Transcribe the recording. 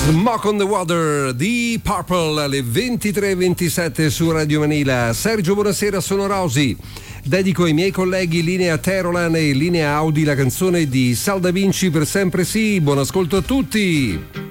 Smoke on the Water di Purple alle 23:27 su Radio Manila. Sergio, buonasera, sono Rosi. Dedico ai miei colleghi Linea Terolan e Linea Audi la canzone di Sal Da Vinci, Per sempre sì. Buon ascolto a tutti.